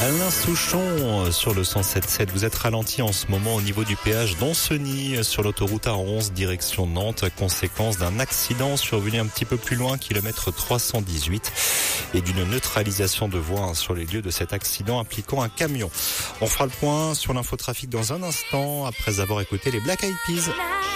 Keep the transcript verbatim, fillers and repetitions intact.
Alain Souchon sur le cent sept sept. Vous êtes ralenti en ce moment au niveau du péage d'Ancenis sur l'autoroute A onze direction Nantes, conséquence d'un accident survenu un petit peu plus loin, kilomètre trois cent dix-huit, et d'une neutralisation de voie sur les lieux de cet accident impliquant un camion. On fera le point sur l'infotrafic dans un instant après avoir écouté les Black Eyed Peas.